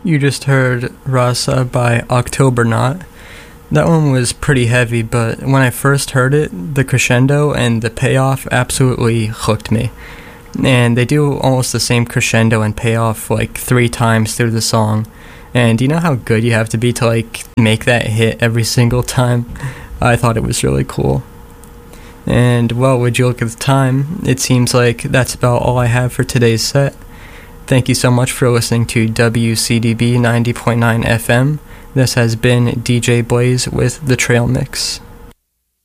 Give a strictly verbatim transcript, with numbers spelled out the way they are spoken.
You just heard Rasa by Octobernaut. That one was pretty heavy, but when I first heard it, the crescendo and the payoff absolutely hooked me. And they do almost the same crescendo and payoff like three times through the song. And do you know how good you have to be to like make that hit every single time? I thought it was really cool. And well, would you look at the time? It seems like that's about all I have for today's set. Thank you so much for listening to W C D B ninety point nine F M. This has been D J Blaze with The Trail Mix.